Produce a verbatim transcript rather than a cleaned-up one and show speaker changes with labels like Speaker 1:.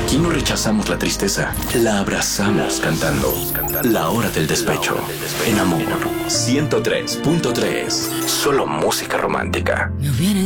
Speaker 1: Aquí no rechazamos la tristeza, la abrazamos cantando. La hora del despecho. En Amor ciento tres punto tres. Solo música romántica.
Speaker 2: Me hubiera